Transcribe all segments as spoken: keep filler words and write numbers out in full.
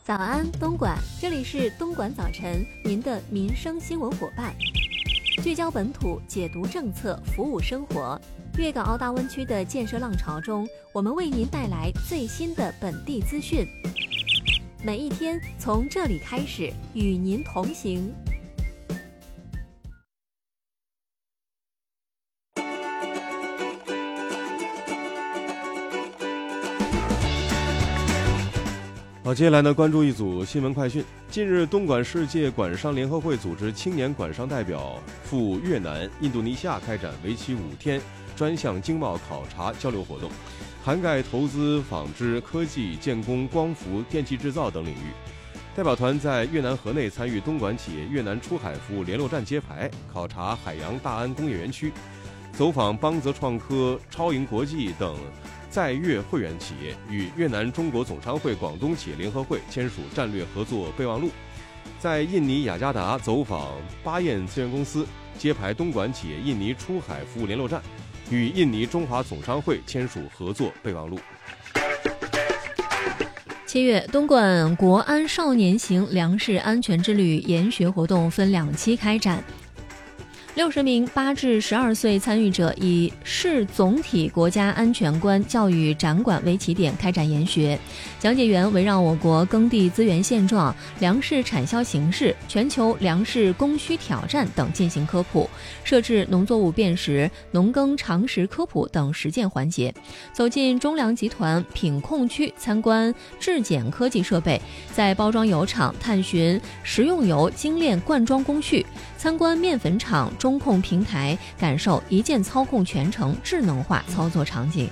早安，东莞，这里是东莞早晨，您的民生新闻伙伴。聚焦本土，解读政策，服务生活。粤港澳大湾区的建设浪潮中，我们为您带来最新的本地资讯。每一天从这里开始，与您同行。 好，接下来呢，关注一组新闻快讯。近日，东莞世界管商联合会组织青年管商代表赴越南、印度尼西亚开展为期五天专项经贸考察交流活动，涵盖投资、纺织、科技、建工、光伏、电气制造等领域。代表团在越南河内参与东莞企业越南出海服务联络站揭牌，考察海洋大安工业园区，走访邦泽创科、超盈国际等在越会员企业，与越南中国总商会广东企业联合会签署战略合作备忘录。在印尼雅加达走访巴彦资源公司，揭牌东莞企业印尼出海服务联络站，与印尼中华总商会签署合作备忘录。 七月，东莞国安少年行粮食安全之旅研学活动分两期开展。六十名八至十二岁参与者以市总体国家安全观教育展馆为起点开展研学，讲解员围绕我国耕地资源现状、粮食产销形势、全球粮食供需挑战等进行科普，设置农作物辨识、农耕常识科普等实践环节，走进中粮集团品控区参观制碱科技设备，在包装油厂探寻食用油精炼灌装工序，参观面粉厂中控平台，感受一键操控全程智能化操作场景。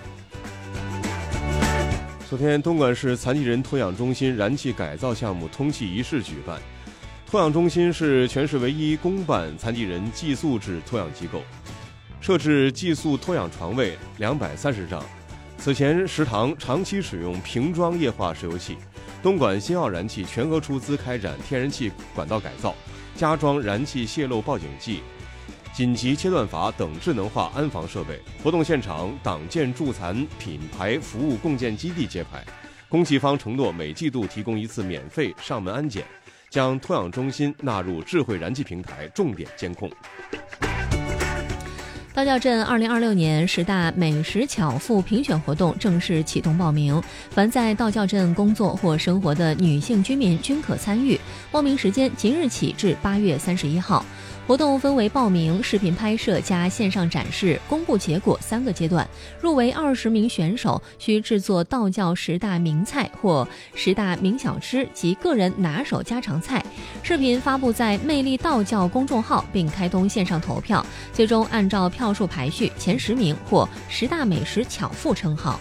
昨天，东莞市残疾人托养中心燃气改造项目通气仪式举办。托养中心是全市唯一公办残疾人寄宿制托养机构，设置寄宿托养床位两百三十张。此前，食堂长期使用瓶装液化石油气，东莞新奥燃气全额出资开展天然气管道改造，加装燃气泄漏报警器、紧急切断阀等智能化安防设备。活动现场，党建助残品牌服务共建基地揭牌，供气方承诺每季度提供一次免费上门安检，将托养中心纳入智慧燃气平台重点监控。 道教镇二零二六年十大美食巧妇评选活动正式启动报名，凡在道教镇工作或生活的女性居民均可参与。报名时间即日起至八月三十一号。活动分为报名、视频拍摄加线上展示、公布结果三个阶段。入围二十名选手需制作道教十大名菜或十大名小吃及个人拿手家常菜。视频发布在魅力道教公众号，并开通线上投票，最终按照票数排序，前十名获十大美食巧妇称号。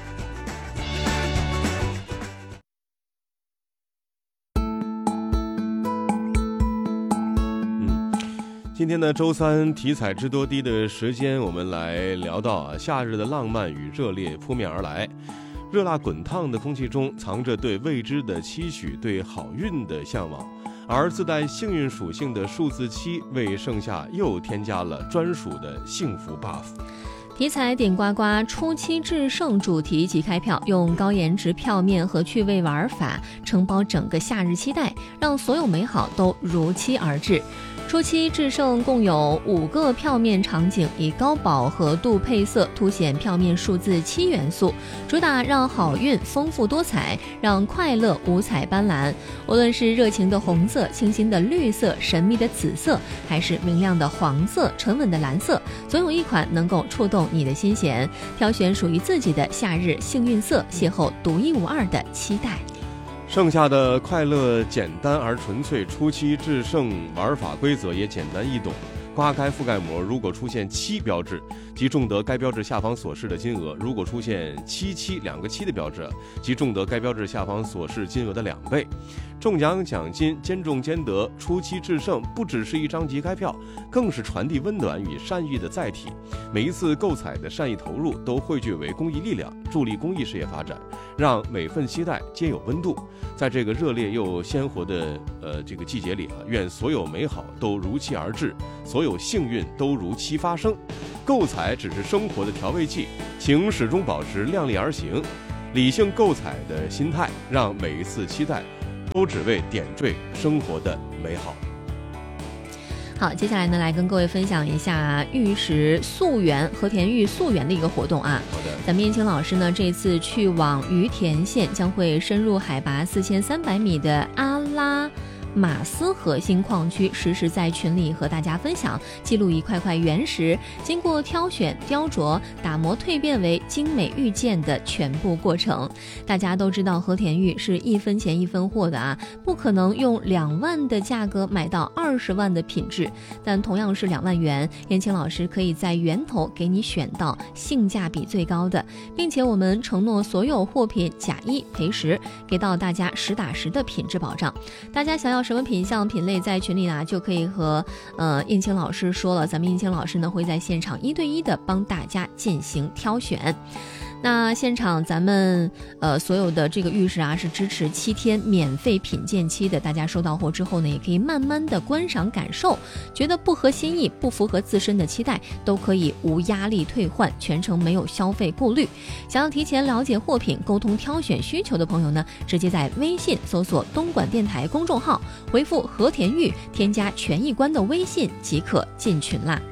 今天呢，周三体彩之多滴的时间，我们来聊到啊，夏日的浪漫与热烈扑面而来。热辣滚烫的空气中藏着对未知的期许，对好运的向往，而自带幸运属性的数字七为盛夏又添加了专属的幸福 buff。 体彩顶呱呱初期制胜主题即开票，用高颜值票面和趣味玩法承包整个夏日期待，让所有美好都如期而至。初期制胜共有五个票面场景，以高饱和度配色凸显票面数字七元素，主打让好运丰富多彩，让快乐五彩斑斓。无论是热情的红色、清新的绿色、神秘的紫色，还是明亮的黄色、沉稳的蓝色，总有一款能够触动你的心弦。挑选属于自己的夏日幸运色，邂逅独一无二的期待。 盛夏的快乐简单而纯粹，初期制胜玩法规则也简单易懂。刮开覆盖膜，如果出现七标志，即中得该标志下方所示的金额；如果出现七七两个七的标志，即中得该标志下方所示金额的两倍。中奖奖金兼中兼得，初期制胜不只是一张即开票，更是传递温暖与善意的载体。每一次购彩的善意投入都汇聚为公益力量，助力公益事业发展，让每份期待皆有温度。在这个热烈又鲜活的呃这个季节里啊，愿所有美好都如期而至，所有幸运都如期发生。购彩只是生活的调味剂，请始终保持量力而行，理性购彩的心态，让每一次期待都只为点缀生活的美好。 好，接下来呢，来跟各位分享一下玉石溯源和田玉溯源的一个活动啊。 好的， 咱们燕青老师呢，这次去往于田县，将会深入海拔四千三百米的阿拉马斯核心矿区，实时在群里和大家分享，记录一块块原石经过挑选、雕琢、打磨、蜕变为精美玉件的全部过程。大家都知道和田玉是一分钱一分货的啊，不可能用两万的价格买到二十万的品质，但同样是两万元，燕青老师可以在源头给你选到性价比最高的，并且我们承诺所有货品假一赔十，给到大家实打实的品质保障。大家想要什么品相品类，在群里呢就可以和呃燕青老师说了，咱们燕青老师呢会在现场一对一的帮大家进行挑选。那现场咱们呃所有的这个玉石啊是支持七天免费品鉴期的，大家收到货之后呢，也可以慢慢的观赏感受，觉得不合心意、不符合自身的期待，都可以无压力退换，全程没有消费顾虑。想要提前了解货品、沟通挑选需求的朋友呢，直接在微信搜索东莞电台公众号，回复和田玉，添加权益官的微信即可进群啦。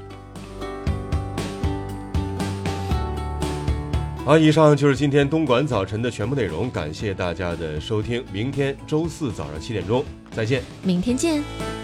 好，以上就是今天东莞早晨的全部内容，感谢大家的收听，明天周四早上七点钟再见， 明天见。